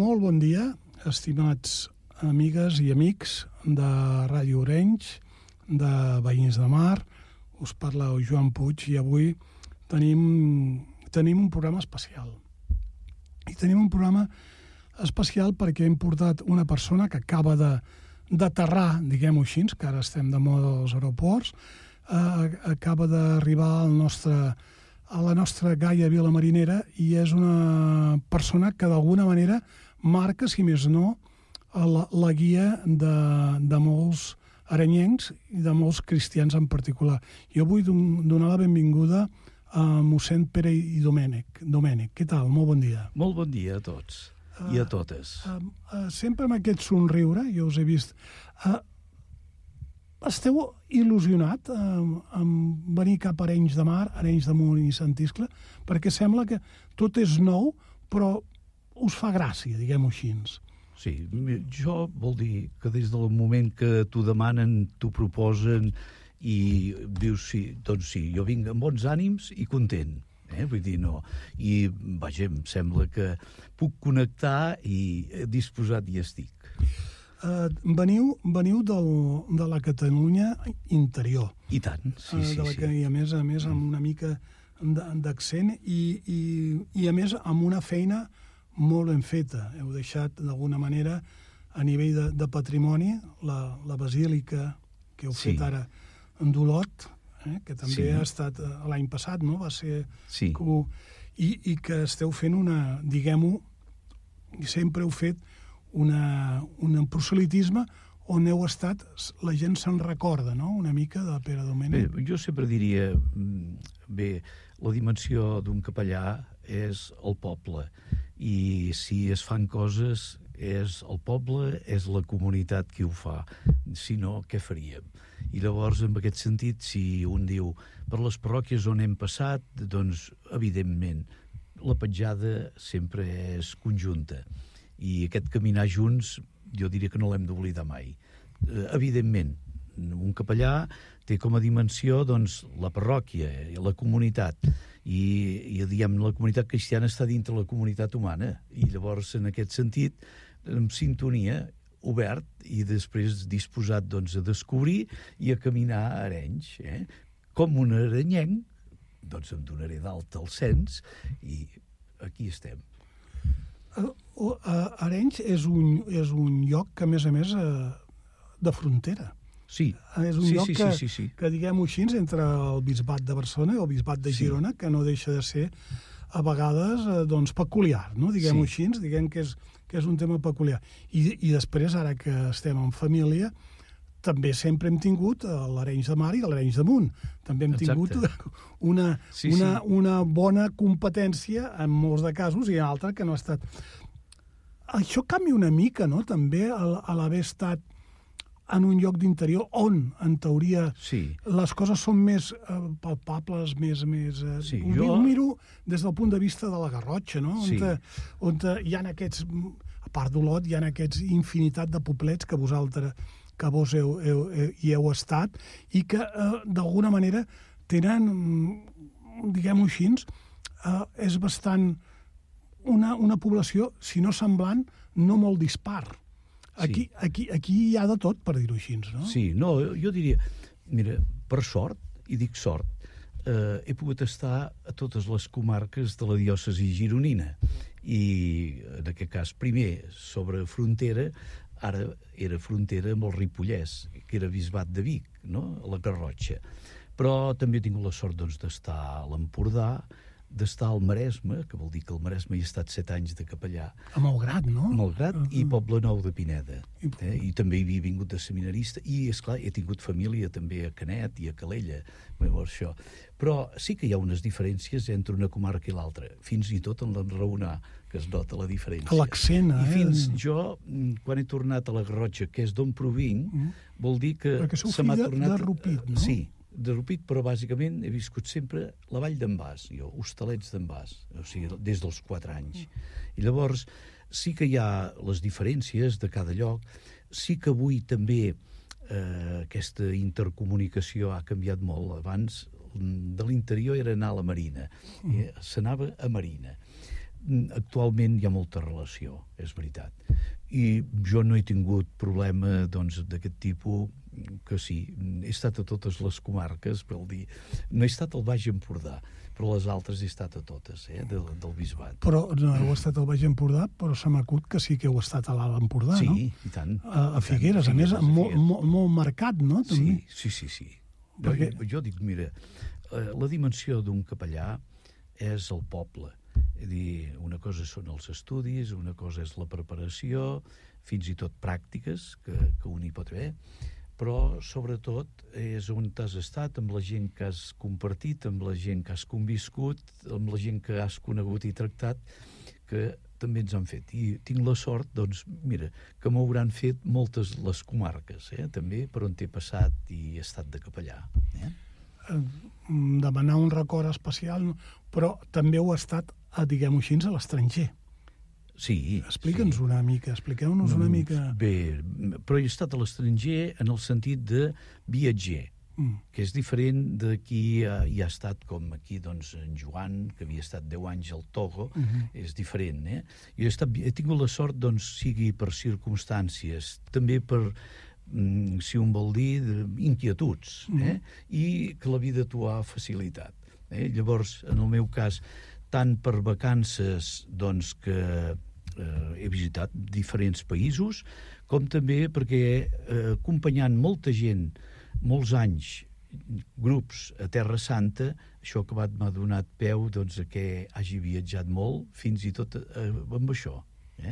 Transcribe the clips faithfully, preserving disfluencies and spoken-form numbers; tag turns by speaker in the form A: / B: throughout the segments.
A: Molt bon dia, estimats amigues i amics de Ràdio Orenys, de Veïns de Mar. Us parla Joan Puig i avui tenim, tenim un programa especial. I tenim un programa especial perquè hem portat una persona que acaba de d'aterrar, diguem-ho així, que ara estem de moda als aeroports, eh, acaba d'arribar al nostre, a la nostra Gaia Vila Marinera i és una persona que d'alguna manera marca, si més no, la, la guia de, de molts arenyencs i de molts cristians en particular. Jo vull donar la benvinguda a mossèn Pere i Domènec. Domènec, què tal? Molt bon dia.
B: Molt bon dia a tots uh, i a totes.
A: Uh, uh, sempre amb aquest somriure, jo us he vist. Uh, esteu il·lusionat uh, amb venir cap a Arenys de Mar, Arenys de Munt i Sant Iscle? Perquè sembla que tot és nou, però us fa gràcia, diguem-ho així.
B: Sí, jo vol dir que des del moment que t'ho demanen, t'ho proposen i dius, sí, doncs sí, jo vinc amb bons ànims i content. Eh? Vull dir, no. I, vaja, em sembla que puc connectar i disposat hi estic.
A: Uh, veniu veniu del, de la Catalunya interior.
B: I tant, sí, sí,
A: uh, de la
B: sí.
A: que, I a més, a més amb una mica d'accent i, i, i a més amb una feina molt ben feta. Heu deixat d'alguna manera a nivell de, de patrimoni la, la basílica que heu
B: sí.
A: fet ara en d'Olot, eh, que també
B: sí.
A: ha estat l'any passat, no? Va ser...
B: Sí.
A: Que, i, I que esteu fent una, diguem-ho, sempre heu fet una, un proselitisme on heu estat, la gent se'n recorda, no?, una mica de Pere Domènec.
B: Bé, jo sempre diria, bé, la dimensió d'un capellà és el poble, i si es fan coses és el poble, és la comunitat qui ho fa, si no, què faríem? I llavors, en aquest sentit, si un diu per les parròquies on hem passat, doncs, evidentment, la petjada sempre és conjunta, i aquest caminar junts jo diria que no l'hem d'oblidar mai. Evidentment, un capellà té com a dimensió doncs, la parròquia, la comunitat, i, i diguem, la comunitat cristiana està dintre la comunitat humana, i llavors, en aquest sentit, en sintonia, obert i després disposat doncs, a descobrir i a caminar a Arenys. Eh? Com un arenyenc, doncs em donaré d'alta el cens i aquí estem.
A: Uh, uh, Arenys és un, és un lloc que, a més a més, uh, de frontera.
B: Sí,
A: és un
B: sí,
A: lloc
B: sí,
A: que,
B: sí, sí, sí.
A: que diguem-ho així, entre el bisbat de Barcelona i el bisbat de Girona, sí. que no deixa de ser a vegades doncs, peculiar, no? Diguem-ho sí. així, diguem que és, que és un tema peculiar. I, I després, ara que estem en família, també sempre hem tingut l'Arenys de Mar i l'Arenys de Munt. També hem Exacte. tingut una,
B: sí,
A: una,
B: sí.
A: una bona competència en molts de casos i en altres que no ha estat. Això canvia una mica, no?, també a l'haver estat en un lloc d'interior on, en teoria,
B: sí.
A: les coses són més eh, palpables, més... més eh,
B: sí,
A: ho,
B: jo...
A: ho miro des del punt de vista de la Garrotxa, no?
B: Sí.
A: On, on hi ha aquests, a part d'Olot, hi ha aquests infinitat de poblets que vosaltres, que vos heu, heu, heu, hi heu estat i que, eh, d'alguna manera, tenen, diguem-ho així, eh, és bastant una, una població, si no semblant, no molt dispar. Aquí, sí. aquí, aquí hi ha de tot, per dir-ho així, no?
B: Sí, no, jo diria, mira, per sort, i dic sort, eh, he pogut estar a totes les comarques de la diòcesi gironina, i en aquest cas, primer, sobre frontera, ara era frontera amb el Ripollès, que era bisbat de Vic, no?, a la Garrotxa. Però també he tingut la sort doncs, d'estar a l'Empordà, d'estar al Maresme, que vol dir que al Maresme hi he estat set anys de capellà.
A: A Malgrat, no?
B: A Malgrat i Poble Nou de Pineda. Eh? I també hi havia vingut de seminarista i, esclar, he tingut família també a Canet i a Calella. Això. Però sí que hi ha unes diferències entre una comarca i l'altra, fins i tot en l'enraonar, que es nota la diferència.
A: L'accent, eh?
B: I fins jo, quan he tornat a la Garrotxa, que és d'on provinc, mm. vol dir que
A: Perquè sou
B: se m'ha
A: fill
B: tornat...
A: de Rupit, no?
B: Sí, de Rupit, però bàsicament he viscut sempre la vall d'en Bas, jo, Hostalets d'en Bas, o sigui, des dels quatre anys. I llavors sí que hi ha les diferències de cada lloc, sí que avui també eh, aquesta intercomunicació ha canviat molt. Abans de l'interior era anar a la Marina, eh, s'anava a Marina. actualment hi ha molta relació, és veritat. I jo no he tingut problema doncs, d'aquest tipus, que sí, he estat a totes les comarques, vol dir, no he estat al Baix Empordà, però les altres he estat a totes, eh, del, del Bisbat.
A: Però no heu estat al Baix Empordà, però se m'acut que sí que heu estat a l'Alt Empordà,
B: sí,
A: no?
B: Sí, i tant.
A: A, a Figueres, a més, molt, molt, molt marcat, no? També.
B: Sí, sí, sí. sí.
A: Perquè...
B: Jo, jo dic, mira, la dimensió d'un capellà és el poble. És a dir, una cosa són els estudis, una cosa és la preparació, fins i tot pràctiques que, que un hi pot haver, però sobretot és on t'has estat, amb la gent que has compartit, amb la gent que has conviscut, amb la gent que has conegut i tractat, que també ens han fet. I tinc la sort, doncs, mira, que m'hauran fet moltes les comarques, eh? També per on t'he passat i he estat de capellà. Eh?
A: Demanar un record especial, però també heu estat, diguem-ho així, a l'estranger.
B: Sí.
A: Explica'ns
B: sí.
A: una mica, expliqueu-nos una mica...
B: Bé, però he estat a l'estranger en el sentit de viatger, mm. que és diferent de qui ha, hi ha estat, com aquí, doncs, en Joan, que havia estat deu anys al Togo, mm-hmm. és diferent, eh? Jo he, estat, he tingut la sort, doncs, sigui per circumstàncies, també per, mm, si un vol dir, inquietuds, mm-hmm. eh? I que la vida t'ho ha facilitat. Eh? Llavors, en el meu cas, tant per vacances, doncs, que eh, he visitat diferents països, com també perquè eh, acompanyant molta gent, molts anys, grups a Terra Santa, això que m'ha donat peu, doncs, a que hagi viatjat molt, fins i tot eh, amb això. Eh?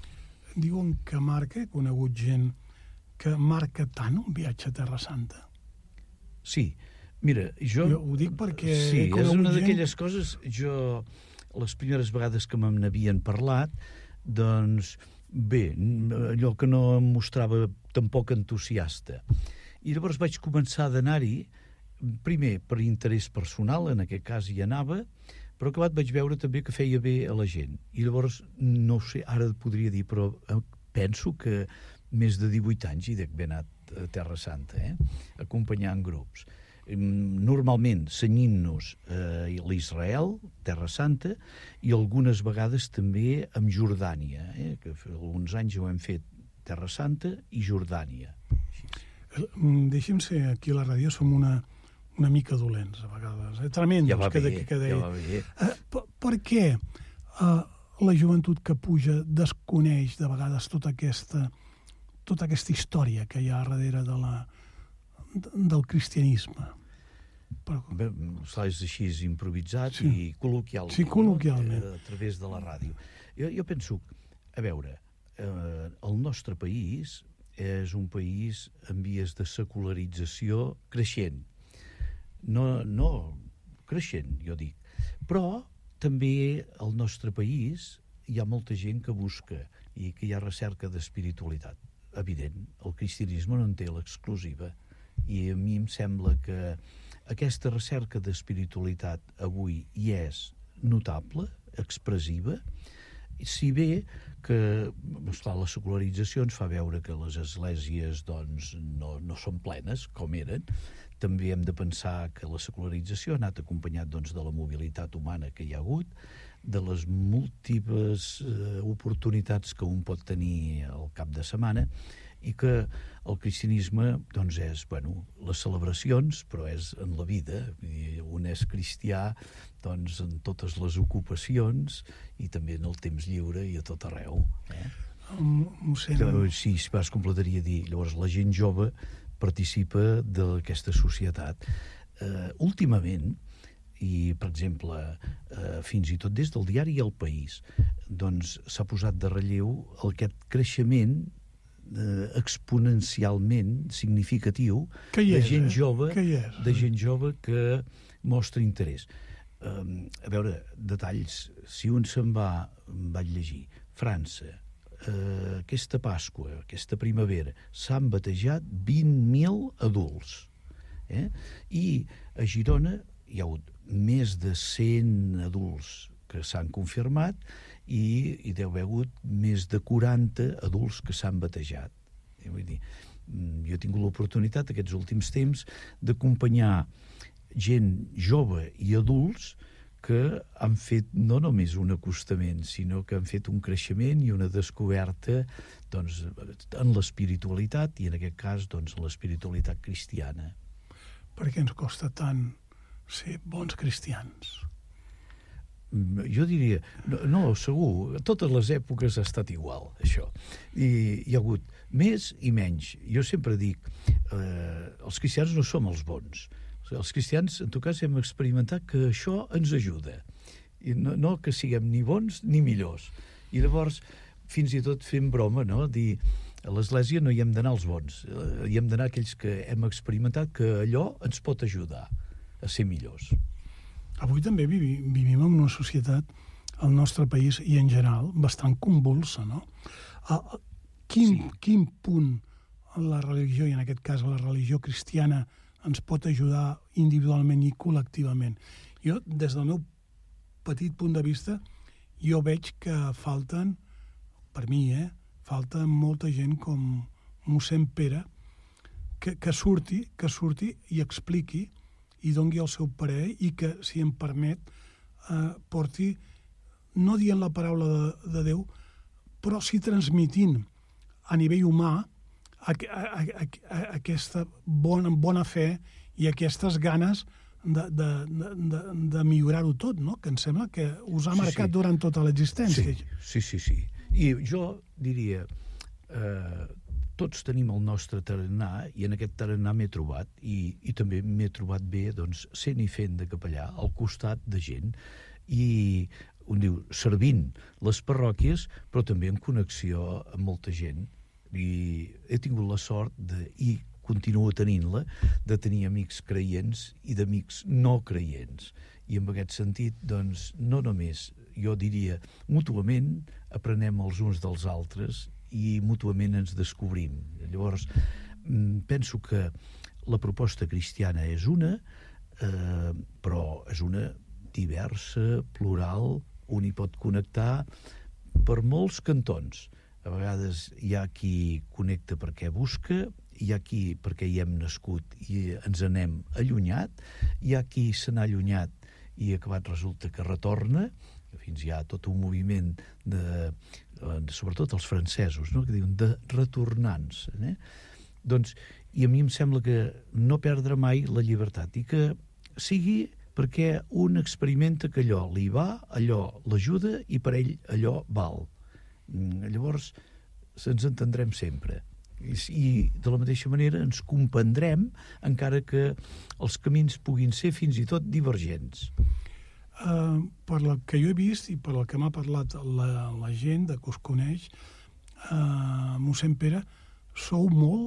A: Diuen que marca, he conegut gent, que marca tant un viatge a Terra Santa.
B: Sí, mira, jo...
A: Jo ho dic perquè...
B: Sí, és una
A: gent...
B: d'aquelles coses, jo, les primeres vegades que me n'havien parlat, doncs, bé, allò que no em mostrava tampoc entusiasta. I llavors vaig començar d'anar-hi, primer per interès personal, en aquest cas hi anava, però acabat vaig veure també que feia bé a la gent. I llavors, no ho sé, ara podria dir, però penso que més de divuit anys hi dec haver anat a Terra Santa, eh? Acompanyant grups. Normalment cenyint-nos a l'Israel, Terra Santa, i algunes vegades també amb Jordània, eh? Que alguns anys ho hem fet Terra Santa i Jordània.
A: Deixi'm ser, aquí a la ràdio som una, una mica dolents a vegades, eh? Tremendos,
B: ja va
A: que,
B: bé,
A: que, que deia.
B: Ja va bé.
A: Uh, per, per què uh, la joventut que puja desconeix de vegades tota aquesta, tota aquesta història que hi ha darrere de la, del cristianisme?
B: Però... Bé, és així improvisat sí. i col·loquial.
A: Sí, col·loquialment.
B: No? A través de la ràdio. Jo, jo penso, a veure, eh, el nostre país és un país en vies de secularització creixent. No, no creixent, jo dic. Però també al nostre país hi ha molta gent que busca i que hi ha recerca d'espiritualitat. Evident, el cristianisme no en té l'exclusiva. I a mi em sembla que aquesta recerca d'espiritualitat avui hi és notable, expressiva, si bé que, esclar, la secularització ens fa veure que les esglésies doncs, no, no són plenes, com eren. També hem de pensar que la secularització ha anat acompanyat doncs, de la mobilitat humana que hi ha hagut, de les múltiples eh, oportunitats que un pot tenir al cap de setmana, i que el cristianisme doncs, és bueno, les celebracions, però és en la vida. Un és cristià doncs, en totes les ocupacions i també en el temps lliure i a tot arreu. Eh?
A: Um, sé,
B: sí, si vas completaria dir, llavors la gent jove participa d'aquesta societat. Eh, últimament, i per exemple, eh, fins i tot des del diari El País, doncs s'ha posat de relleu aquest creixement eh, exponencialment significatiu
A: de
B: és, gent
A: eh?
B: jove,
A: és?
B: de gent jove que mostra interès. Um, a veure, detalls, si un se'n va, vaig llegir, França, uh, aquesta Pasqua, aquesta primavera, s'han batejat vint mil adults. Eh? I a Girona hi ha hagut més de cent adults que s'han confirmat i hi deu haver hagut més de quaranta adults que s'han batejat. Eh? Vull dir, jo he tingut l'oportunitat aquests últims temps d'acompanyar gent jove i adults que han fet no només un acostament, sinó que han fet un creixement i una descoberta doncs, en l'espiritualitat, i en aquest cas doncs, en l'espiritualitat cristiana.
A: Per què ens costa tant ser bons cristians?
B: Jo diria, no, no, segur, a totes les èpoques ha estat igual, això. I hi ha hagut més i menys. Jo sempre dic, eh, els cristians no som els bons. Els cristians, en tot cas, hem experimentat que això ens ajuda. I no, no que siguem ni bons ni millors. I llavors, fins i tot fem broma, no? Dir, a l'Església no hi hem d'anar els bons, hi hem d'anar aquells que hem experimentat que allò ens pot ajudar a ser millors.
A: Avui també vivim, vivim en una societat, al nostre país i en general, bastant convulsa, no? A, a, quin, sí. quin punt la religió, i en aquest cas la religió cristiana, ens pot ajudar individualment i col·lectivament? Jo, des del meu petit punt de vista, jo veig que falten, per mi, eh, falta molta gent com mossèn Pere, que, que surti, que surti i expliqui i doni el seu parer i que, si em permet, eh, porti, no dient la paraula de, de Déu, però sí transmitint a nivell humà a, a, a, a, aquesta bona, bona fe i aquestes ganes de, de, de, de millorar-ho tot, no? Que em sembla que us ha marcat sí, sí. durant tota l'existència.
B: Sí, sí, sí, sí. I jo diria... Eh, tots tenim el nostre tarannà, i en aquest tarannà m'he trobat, i, i també m'he trobat bé doncs, sent i fent de capellà al costat de gent, i on diu, servint les parròquies, però també en connexió amb molta gent. I he tingut la sort, de, i continuo tenint-la, de tenir amics creients i d'amics no creients. I en aquest sentit, doncs, no només, jo diria, mútuament aprenem els uns dels altres i mútuament ens descobrim. Llavors, penso que la proposta cristiana és una, eh, però és una diversa, plural, on hi pot connectar per molts cantons. A vegades hi ha qui connecta perquè busca, hi ha qui perquè hi hem nascut i ens n'hem allunyat, hi ha qui se n'ha allunyat i acabat resulta que retorna, fins hi ha tot un moviment de, de sobretot els francesos, no? Que diuen de retornants. Eh? Doncs, i a mi em sembla que no perdre mai la llibertat i que sigui perquè un experimenta que allò li va, allò l'ajuda i per ell allò val. Llavors ens entendrem sempre. I, i de la mateixa manera ens comprendrem encara que els camins puguin ser fins i tot divergents.
A: Uh, per la que jo he vist i per la que m'ha parlat la, la gent de que us coneix, uh, mossèn Pere, sou molt